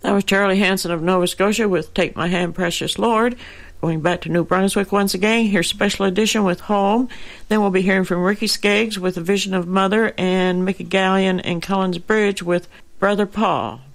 That was Charlie Hanson of Nova Scotia with Take My Hand, Precious Lord. Going back to New Brunswick once again, here's Special Edition with Home. Then we'll be hearing from Ricky Skaggs with A Vision of Mother, and Mickey Gallion and Collins Bridge with Brother Paul.